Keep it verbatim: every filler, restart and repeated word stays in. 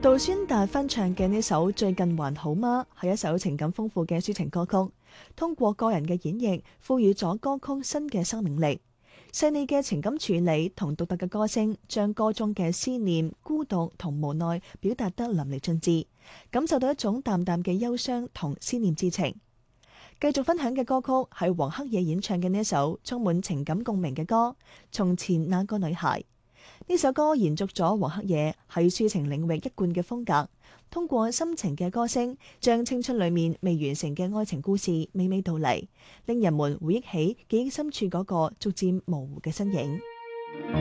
杜宣達翻唱嘅呢首《最近還好嗎》係一首情感豐富嘅抒情歌曲，通過個人嘅演繹，賦予咗歌曲新嘅生命力。細膩嘅情感處理同獨特嘅歌聲，將歌中嘅思念、孤獨同無奈表達得淋漓盡致，感受到一種淡淡嘅憂傷同思念之情。繼續分享嘅歌曲係黃克野演唱嘅呢一首充滿情感共鳴嘅歌《從前那個女孩》。呢首歌延續咗黃克野喺抒情領域一貫嘅風格，通過深情嘅歌聲，將青春裏面未完成嘅愛情故事娓娓道嚟，令人們回憶起記憶深處嗰個逐漸模糊嘅身影。